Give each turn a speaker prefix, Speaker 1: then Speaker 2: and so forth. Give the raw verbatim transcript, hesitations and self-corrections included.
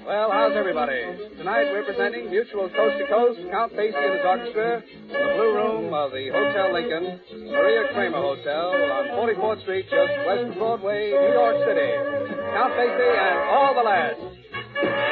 Speaker 1: Well, how's everybody? Tonight we're presenting Mutual's Coast to Coast, Count Basie and his orchestra, from the Blue Room of the Hotel Lincoln, Maria Kramer Hotel on forty-fourth Street, just west of Broadway, New York City. Count Basie and all the lads.